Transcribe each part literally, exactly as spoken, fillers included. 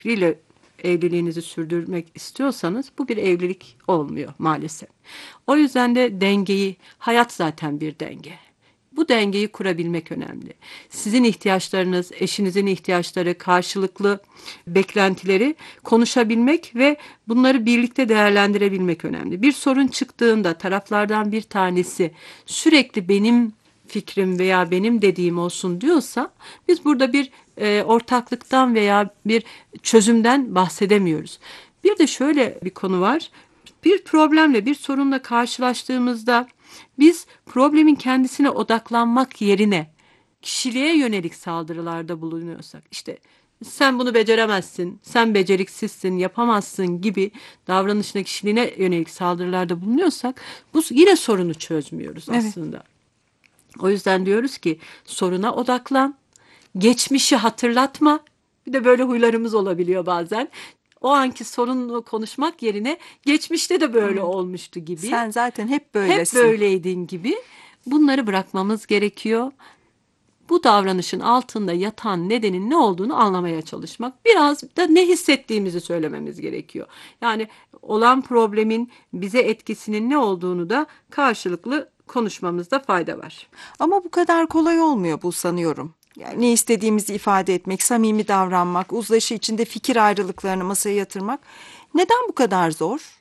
biriyle evliliğinizi sürdürmek istiyorsanız bu bir evlilik olmuyor maalesef. O yüzden de dengeyi, hayat zaten bir denge. Bu dengeyi kurabilmek önemli. Sizin ihtiyaçlarınız, eşinizin ihtiyaçları, karşılıklı beklentileri konuşabilmek ve bunları birlikte değerlendirebilmek önemli. Bir sorun çıktığında taraflardan bir tanesi sürekli benim fikrim veya benim dediğim olsun diyorsa biz burada bir e, ortaklıktan veya bir çözümden bahsedemiyoruz. Bir de şöyle bir konu var. Bir problemle, bir sorunla karşılaştığımızda biz problemin kendisine odaklanmak yerine kişiliğe yönelik saldırılarda bulunuyorsak, işte sen bunu beceremezsin, sen beceriksizsin, yapamazsın gibi davranışına, kişiliğine yönelik saldırılarda bulunuyorsak bu yine sorunu çözmüyoruz Evet. aslında. O yüzden diyoruz ki soruna odaklan, geçmişi hatırlatma. Bir de böyle huylarımız olabiliyor bazen. O anki sorunu konuşmak yerine geçmişte de böyle Evet. olmuştu gibi, Sen zaten hep hep böylesin. böyleydin gibi bunları bırakmamız gerekiyor. Bu davranışın altında yatan nedenin ne olduğunu anlamaya çalışmak. Biraz da ne hissettiğimizi söylememiz gerekiyor. Yani olan problemin bize etkisinin ne olduğunu da karşılıklı konuşmamızda fayda var. Ama bu kadar kolay olmuyor bu sanıyorum. Yani ne istediğimizi ifade etmek, samimi davranmak, uzlaşı içinde fikir ayrılıklarını masaya yatırmak neden bu kadar zor?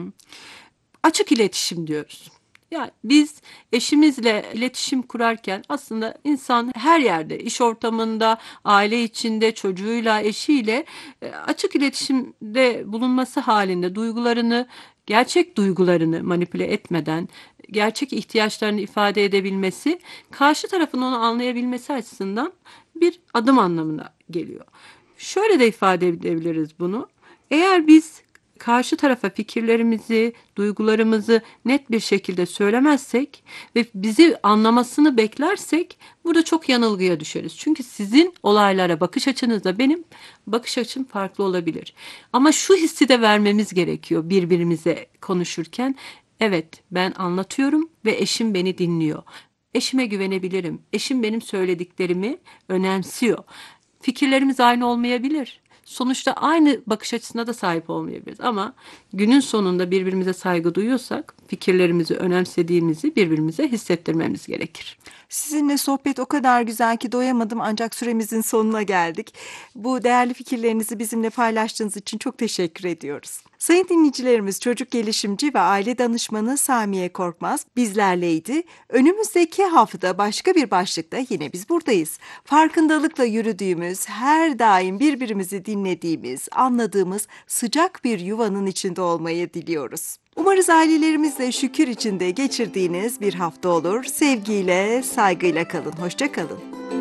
Açık iletişim diyoruz. Yani biz eşimizle iletişim kurarken aslında insan her yerde, iş ortamında, aile içinde, çocuğuyla, eşiyle e, açık iletişimde bulunması halinde duygularını, gerçek duygularını manipüle etmeden, gerçek ihtiyaçlarını ifade edebilmesi, karşı tarafın onu anlayabilmesi açısından bir adım anlamına geliyor. Şöyle de ifade edebiliriz bunu. Eğer biz karşı tarafa fikirlerimizi, duygularımızı net bir şekilde söylemezsek ve bizi anlamasını beklersek burada çok yanılgıya düşeriz. Çünkü sizin olaylara bakış açınızla benim bakış açım farklı olabilir. Ama şu hissi de vermemiz gerekiyor birbirimize konuşurken. Evet, ben anlatıyorum ve eşim beni dinliyor. Eşime güvenebilirim. Eşim benim söylediklerimi önemsiyor. Fikirlerimiz aynı olmayabilir. Sonuçta aynı bakış açısına da sahip olmayabiliriz ama günün sonunda birbirimize saygı duyuyorsak fikirlerimizi önemsediğimizi birbirimize hissettirmemiz gerekir. Sizinle sohbet o kadar güzel ki doyamadım ancak süremizin sonuna geldik. Bu değerli fikirlerinizi bizimle paylaştığınız için çok teşekkür ediyoruz. Sayın dinleyicilerimiz, çocuk gelişimci ve aile danışmanı Samiye Korkmaz bizlerleydi. Önümüzdeki hafta başka bir başlıkta yine biz buradayız. Farkındalıkla yürüdüğümüz, her daim birbirimizi dinlediğimiz, anladığımız sıcak bir yuvanın içinde olmayı diliyoruz. Umarız ailelerimizle şükür içinde geçirdiğiniz bir hafta olur. Sevgiyle, saygıyla kalın. Hoşça kalın.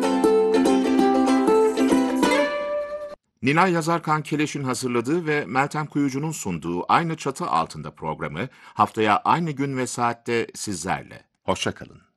Nilay Yazarkan Keleş'in hazırladığı ve Meltem Kuyucu'nun sunduğu Aynı Çatı Altında programı haftaya aynı gün ve saatte sizlerle. Hoşça kalın.